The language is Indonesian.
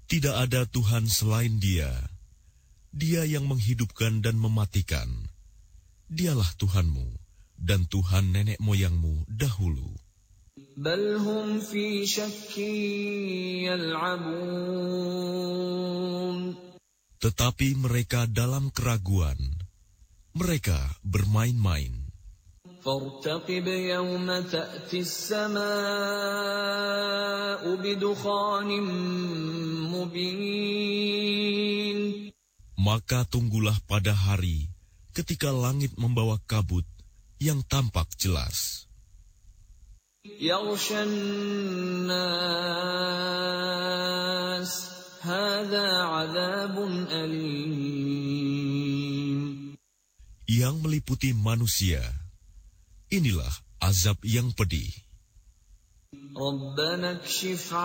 Tidak ada Tuhan selain Dia. Dia yang menghidupkan dan mematikan. Dialah Tuhanmu dan Tuhan nenek moyangmu dahulu. Bal hum fi syakkin yal'abun. Tetapi mereka dalam keraguan. Mereka bermain-main. فارتقب يوم تأتي السماء بدخان مبين. Maka tunggulah pada hari ketika langit membawa kabut yang tampak jelas. يغشى الناس هذا عذاب أليم. Yang meliputi manusia. Inilah azab yang pedih. ربنا اكشف